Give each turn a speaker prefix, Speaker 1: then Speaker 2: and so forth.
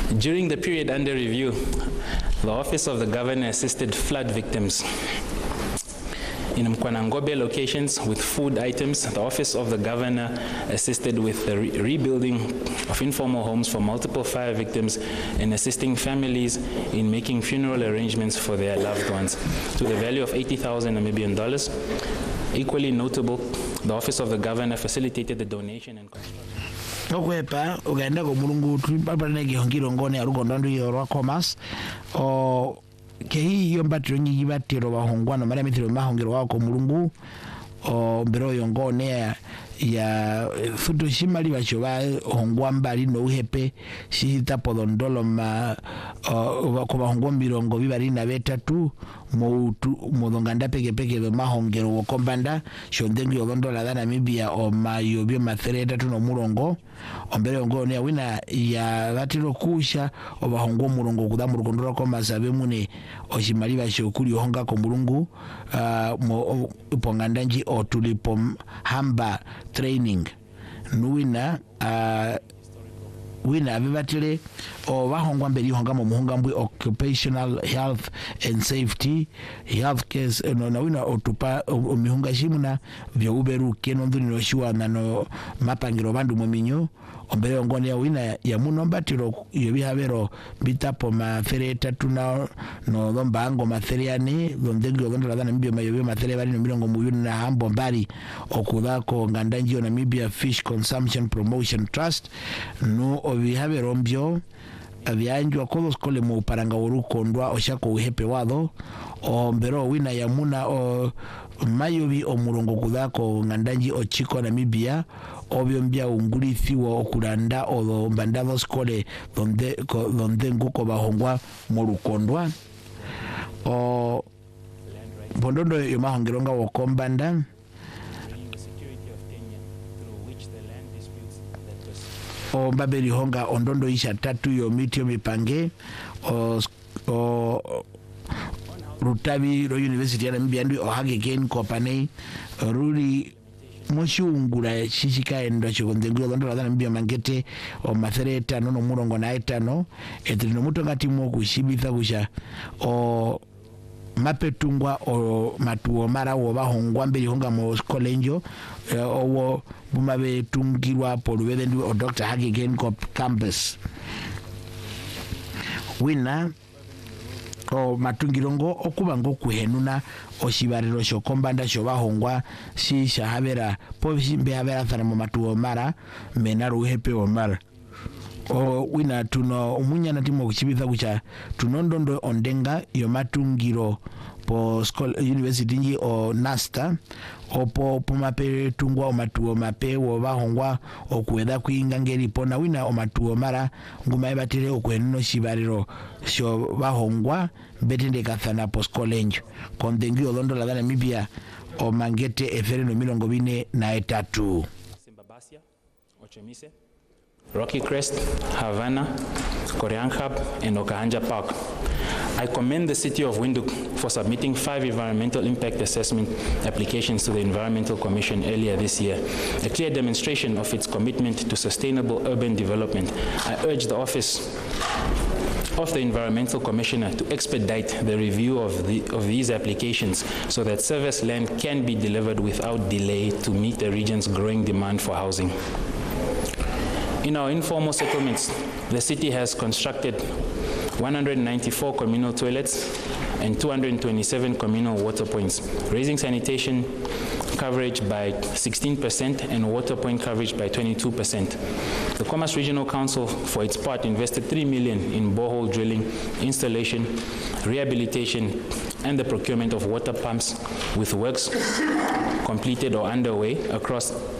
Speaker 1: During the period under review, the Office of the Governor assisted flood victims in Mkwanangobe locations with food items. The Office of the Governor assisted with the rebuilding of informal homes for multiple fire victims and assisting families in making funeral arrangements for their loved ones to the value of 80,000 Namibian dollars. Equally notable, the Office of the Governor facilitated the donation and construction.
Speaker 2: Okwepa ugenda ko mulungu tulipapa nege hongiro ngone arugondo ndio rwa commerce o kehi yombatiro nyi batiro bahongwana mara mitiro mahongero wako mulungu o mbero yongone ya futo shimali bacho ba hongwa mbali no uhepe shita podondolo ma ko bahongwa mirongo bibari na betatu modonganda peke mahongero wokombanda shondengi odondola da Namibia o mayobyo mathereta tuno murongo ombere ngone ya wina ya gatiro kusha obahongwa murongo kudamu rukondora ko mazabe mune oshimali bacho kuli honga ko mulungu mo pongandanji o tulipo hamba training nuwina wina abibatire o bahongwa mbere honga mu muhungambwe occupational health and safety health case no wina otupa omihunga shimuna byo uberuke no nduniro shiwana no mapangiro bandu mu minyo ombere ngone ya wina ya munombatiro yobihabero bitapo mafere tatu na no dombango matheriani dondengo dondola dana mbio mayobe mathere bari no mirongo muyuni na hambo mbari okudako ngandanji Namibia Fish Consumption Promotion Trust no obihabero mbio abyanjwa ko skole mu paranga urukondwa oshako uhepe wado ombero wina ya muna o mayobi omurongo kudako ngandanji ochiko Namibia obyombya ungurithi wa okulanda o mbandado skole donde nguko bahongwa mu rukondwa o bondondo yo mahongeronga wokombanda o mbabeli honga ondondo isha tatu yo mitio mipange o Rutabi University ya Namibia ndi ohage ken kopane ruli moshungura shishika endo chikondengulo dondola dana Namibia mangete o mathereta no murongo na etano etrino mutongati mo kushibitha kusha o mapetungwa o matuo mara wo bahongwa mbeli honga mo kolenjo owo bumabe tungirwa polubede ndi o Dr. Hagigen campus wina o matungirongo okubango kuhenuna oshibariro shokombanda shobahongwa si shahabera pobishimbe habera thana mu matuo mara menaru hepe o mara o wina tuno umunyana timo kuchibitha kucha tunondondo ondenga yo matungiro po school university nji o NASTA opo pumape tungwa o matuo mape wo bahongwa okueda kuinga ngeri pona wina o matuo mara nguma ebatire okwenno shibariro sho bahongwa betende kathana po skolenjo kondengi olondo la Namibia o mangete efereno milongo bine na etatu
Speaker 1: Simbabasia Ochemise Rocky Crest, Havana, Korean Hub, and Okahanja Park. I commend the City of Windhoek for submitting 5 environmental impact assessment applications to the Environmental Commission earlier this year, a clear demonstration of its commitment to sustainable urban development. I urge the Office of the Environmental Commissioner to expedite the review of these applications so that service land can be delivered without delay to meet the region's growing demand for housing. In our informal settlements, the city has constructed 194 communal toilets and 227 communal water points, raising sanitation coverage by 16% and water point coverage by 22%. The Commerce Regional Council, for its part, invested $3 million in borehole drilling, installation, rehabilitation, and the procurement of water pumps, with works completed or underway across